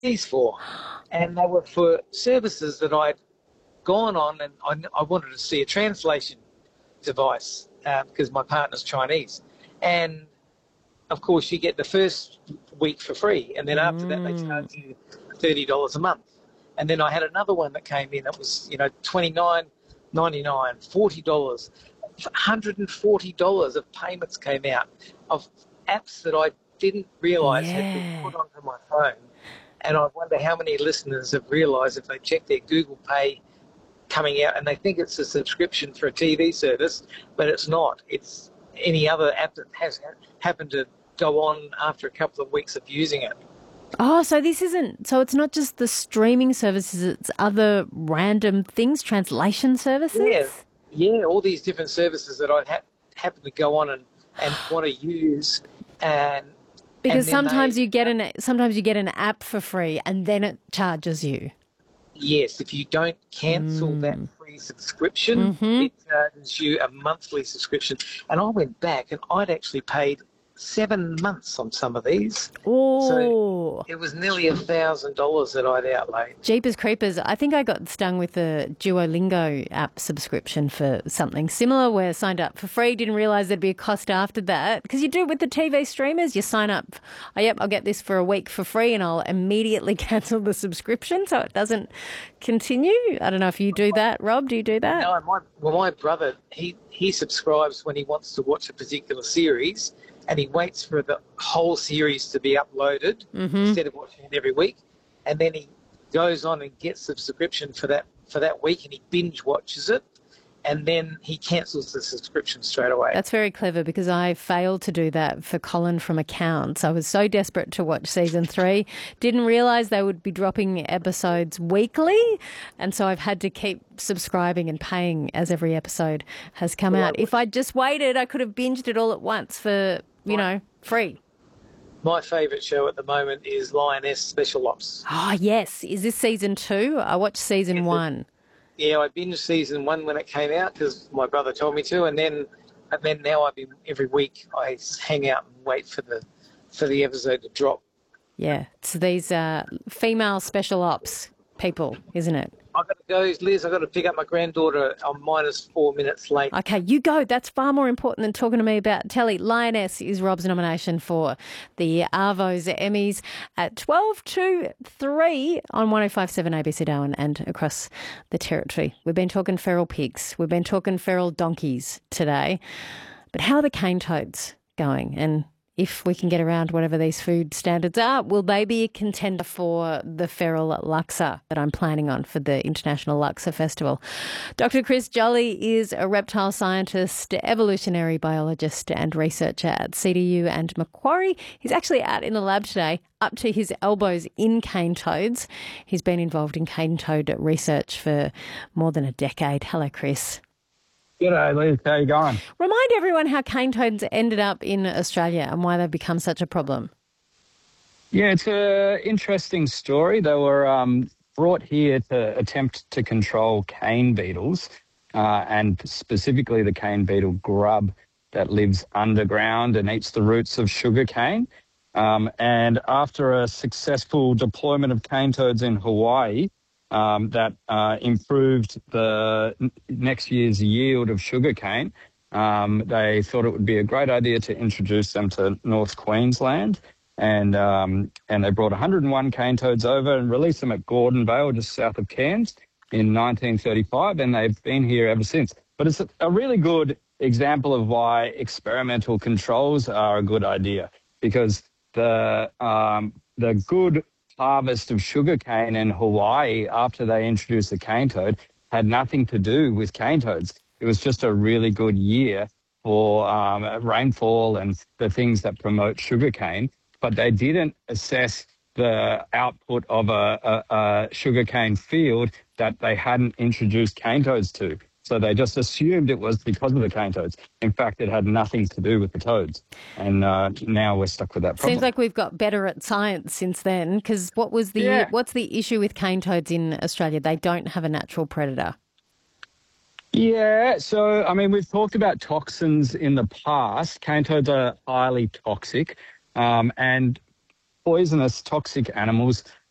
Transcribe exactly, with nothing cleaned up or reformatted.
these for? And they were for services that I'd gone on, and I, I wanted to see a translation device uh, because my partner's Chinese. And, of course, you get the first week for free, and then after that they charge you thirty dollars a month. And then I had another one that came in that was, you know, twenty-nine ninety-nine, forty dollars, one hundred forty dollars of payments came out of apps that I didn't realise Yeah. had been put onto my phone. And I wonder how many listeners have realised if they check their Google Pay coming out and they think it's a subscription for a T V service, but it's not. It's any other app that has happened to go on after a couple of weeks of using it. Oh, so this isn't, so it's not just the streaming services, it's other random things, translation services? Yeah, yeah, all these different services that I ha- happen to go on and, and want to use. and Because and then sometimes they, you get an sometimes you get an app for free and then it charges you. Yes, if you don't cancel Mm. that free subscription, Mhm. it charges you a monthly subscription. And I went back and I'd actually paid seven months on some of these. Oh, So it was nearly a thousand dollars that I'd outlaid. Jeepers Creepers. I think I got stung with the Duolingo app subscription for something similar where I signed up for free, didn't realise there'd be a cost after that. Because you do it with the T V streamers, you sign up, oh, yep, I'll get this for a week for free and I'll immediately cancel the subscription so it doesn't continue. I don't know if you do that, Rob. Do you do that? No, my, well, my brother, he, he subscribes when he wants to watch a particular series, and he waits for the whole series to be uploaded Mm-hmm. instead of watching it every week. And then he goes on and gets the subscription for that for that week, and he binge watches it, and then he cancels the subscription straight away. That's very clever because I failed to do that for Colin from Accounts. I was so desperate to watch season three, didn't realise they would be dropping episodes weekly, and so I've had to keep subscribing and paying as every episode has come Well, out. If I'd just waited, I could have binged it all at once for, you know, free. My favourite show at the moment is Lioness Special Ops. Oh, yes. Is this season two? I watched season Yes, it- one. Yeah, I binged season one when it came out because my brother told me to, and then and then now I've been every week I hang out and wait for the for the episode to drop. Yeah. It's these uh, female special ops people, isn't it? I've got to go, Liz. I've got to pick up my granddaughter. I'm minus four minutes late. Okay, you go. That's far more important than talking to me about telly. Lioness is Rob's nomination for the Arvos Emmys at twelve to three on one oh five point seven A B C Darwin and across the territory. We've been talking feral pigs. We've been talking feral donkeys today. But how are the cane toads going? And if we can get around whatever these food standards are, will they be a contender for the feral luxor that I'm planning on for the International Luxor Festival? Doctor Chris Jolly is a reptile scientist, evolutionary biologist and researcher at C D U and Macquarie. He's actually out in the lab today, up to his elbows in cane toads. He's been involved in cane toad research for more than a decade. Hello, Chris. G'day, Liz. How you going? Remind everyone how cane toads ended up in Australia and why they've become such a problem. Yeah, it's an interesting story. They were um, brought here to attempt to control cane beetles, uh, and specifically the cane beetle grub that lives underground and eats the roots of sugar cane. Um, and after a successful deployment of cane toads in Hawaii, Um, that uh, improved the n- next year's yield of sugarcane. Um, they thought it would be a great idea to introduce them to North Queensland, and um, and they brought one hundred one cane toads over and released them at Gordon Vale, just south of Cairns, in nineteen thirty-five, and they've been here ever since. But it's a, a really good example of why experimental controls are a good idea, because the um, the good harvest of sugarcane in Hawaii after they introduced the cane toad had nothing to do with cane toads. It was just a really good year for um, rainfall and the things that promote sugarcane, but they didn't assess the output of a, a, a sugarcane field that they hadn't introduced cane toads to. So they just assumed it was because of the cane toads. In fact, it had nothing to do with the toads. And uh, now we're stuck with that problem. Seems like we've got better at science since then, because what was the Yeah. what's the issue with cane toads in Australia? They don't have a natural predator. Yeah, so, I mean, we've talked about toxins in the past. Cane toads are highly toxic, um, and poisonous toxic animals